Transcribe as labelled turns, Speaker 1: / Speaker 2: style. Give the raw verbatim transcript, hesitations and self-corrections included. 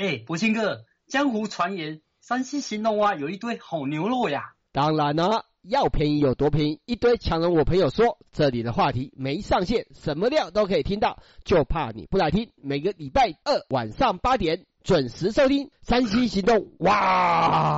Speaker 1: 哎，博清哥，江湖传言山西兴隆啊有一堆好牛肉呀。
Speaker 2: 当然了，要便宜有多便宜，一堆强人我朋友说，这里的话题没上限，什么料都可以听到，就怕你不来听。每个礼拜二晚上八点准时收听山西行动，哇！